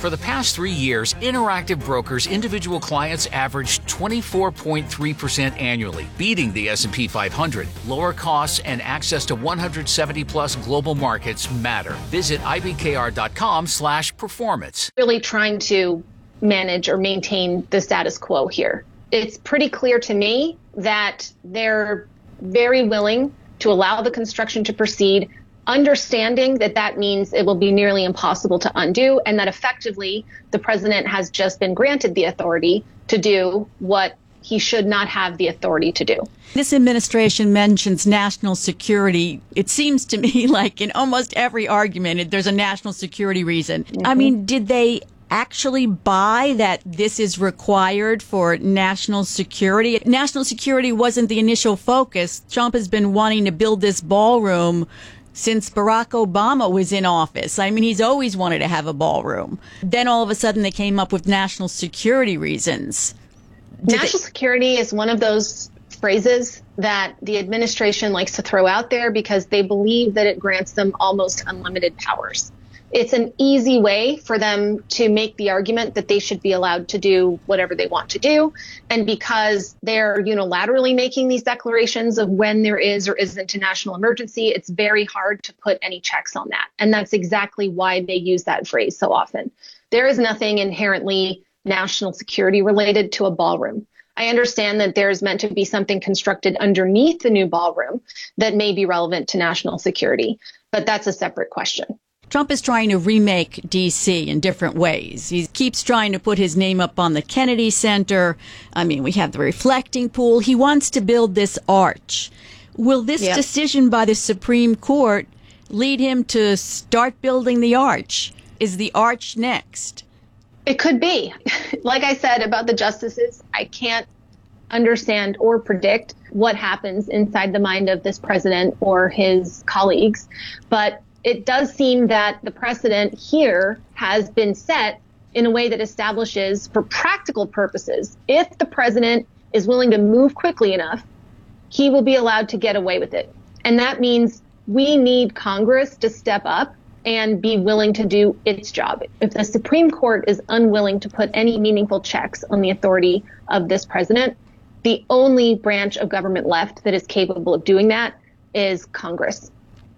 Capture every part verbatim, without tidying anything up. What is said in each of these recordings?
For the past three years, Interactive Brokers individual clients averaged twenty-four point three percent annually, beating the S and P five hundred. Lower costs and access to one hundred seventy plus global markets matter. Visit I B K R dot com slash performance. Really trying to manage or maintain the status quo here. It's pretty clear to me that they're very willing to allow the construction to proceed, understanding that that means it will be nearly impossible to undo, and that effectively the president has just been granted the authority to do what he should not have the authority to do. This administration mentions national security. It seems to me like in almost every argument, there's a national security reason. Mm-hmm. I mean, did they actually buy that this is required for national security? National security wasn't the initial focus. Trump has been wanting to build this ballroom since Barack Obama was in office. I mean, he's always wanted to have a ballroom. Then all of a sudden they came up with national security reasons. Did national they- security is one of those phrases that the administration likes to throw out there because they believe that it grants them almost unlimited powers. It's an easy way for them to make the argument that they should be allowed to do whatever they want to do. And because they're unilaterally making these declarations of when there is or isn't a national emergency, it's very hard to put any checks on that. And that's exactly why they use that phrase so often. There is nothing inherently national security related to a ballroom. I understand that there's meant to be something constructed underneath the new ballroom that may be relevant to national security, but that's a separate question. Trump is trying to remake D C in different ways. He keeps trying to put his name up on the Kennedy Center. I mean, we have the reflecting pool. He wants to build this arch. Will this yep. decision by the Supreme Court lead him to start building the arch? Is the arch next? It could be. Like I said about the justices, I can't understand or predict what happens inside the mind of this president or his colleagues, but it does seem that the precedent here has been set in a way that establishes, for practical purposes, if the president is willing to move quickly enough, he will be allowed to get away with it. And that means we need Congress to step up and be willing to do its job. If the Supreme Court is unwilling to put any meaningful checks on the authority of this president, the only branch of government left that is capable of doing that is Congress.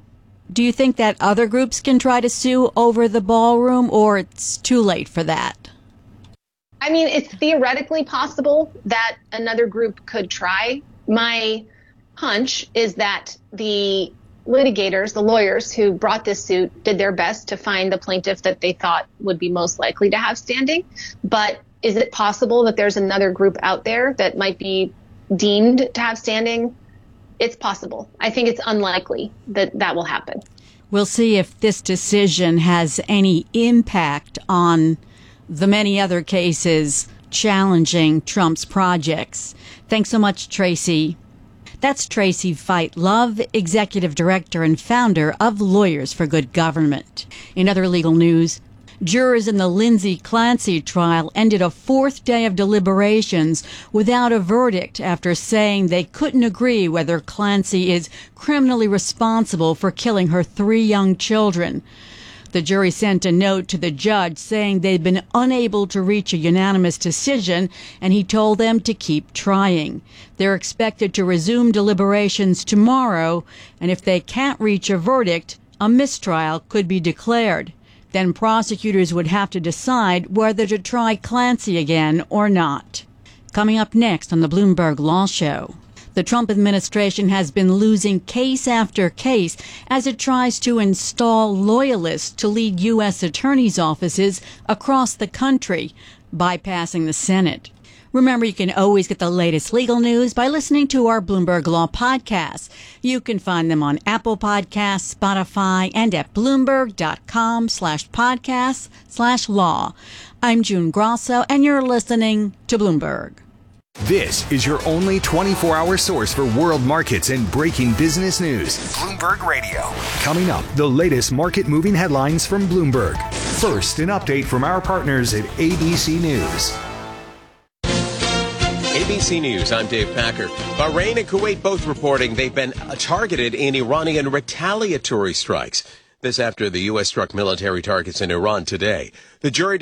Do you think that other groups can try to sue over the ballroom, or it's too late for that? I mean, it's theoretically possible that another group could try. My hunch is that the litigators, the lawyers who brought this suit, did their best to find the plaintiff that they thought would be most likely to have standing. But is it possible that there's another group out there that might be deemed to have standing? It's possible. I think it's unlikely that that will happen. We'll see if this decision has any impact on the many other cases challenging Trump's projects. Thanks so much, Tracy. That's Tracy Veit Love, Executive Director and founder of Lawyers for Good Government. In other legal news, jurors in the Lindsay Clancy trial ended a fourth day of deliberations without a verdict after saying they couldn't agree whether Clancy is criminally responsible for killing her three young children. The jury sent a note to the judge saying they'd been unable to reach a unanimous decision, and he told them to keep trying. They're expected to resume deliberations tomorrow, and if they can't reach a verdict, a mistrial could be declared. Then prosecutors would have to decide whether to try Clancy again or not. Coming up next on the Bloomberg Law Show, the Trump administration has been losing case after case as it tries to install loyalists to lead U S attorneys' offices across the country, bypassing the Senate. Remember, you can always get the latest legal news by listening to our Bloomberg Law podcasts. You can find them on Apple Podcasts, Spotify, and at Bloomberg.com slash podcasts slash law. I'm June Grosso, and you're listening to Bloomberg. This is your only twenty-four hour source for world markets and breaking business news. Bloomberg Radio. Coming up, the latest market moving headlines from Bloomberg. First, an update from our partners at A B C News. A B C News, I'm Dave Packer. Bahrain and Kuwait both reporting they've been targeted in Iranian retaliatory strikes. This after the U S struck military targets in Iran today. The jury